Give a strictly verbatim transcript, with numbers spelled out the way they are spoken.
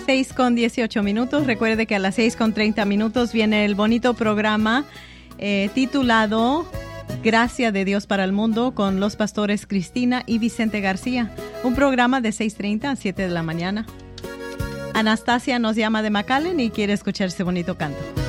seis con dieciocho minutos. Recuerde que a las seis con treinta minutos viene el bonito programa eh, titulado Gracia de Dios para el Mundo con los pastores Cristina y Vicente García. Un programa de seis treinta a siete de la mañana. Anastasia nos llama de McAllen y quiere escuchar ese bonito canto.